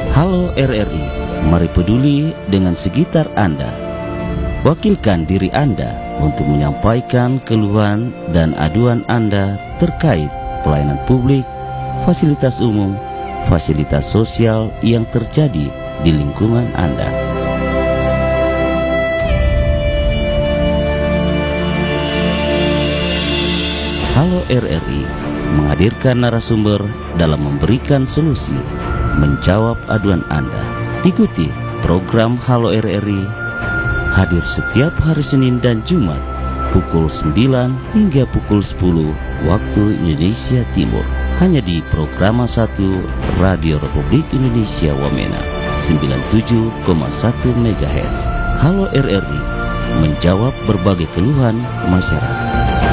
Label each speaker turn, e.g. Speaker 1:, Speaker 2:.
Speaker 1: Halo RRI, mari peduli dengan sekitar Anda. Wakilkan diri Anda untuk menyampaikan keluhan dan aduan Anda terkait pelayanan publik, fasilitas umum, fasilitas sosial yang terjadi di lingkungan Anda. Halo RRI menghadirkan narasumber dalam memberikan solusi, menjawab aduan Anda. Ikuti program Halo RRI, hadir setiap hari Senin dan Jumat pukul 9 hingga pukul 10 waktu Indonesia Timur, hanya di Programa 1 Radio Republik Indonesia Wamena 97,1 MHz. Halo RRI menjawab berbagai keluhan masyarakat.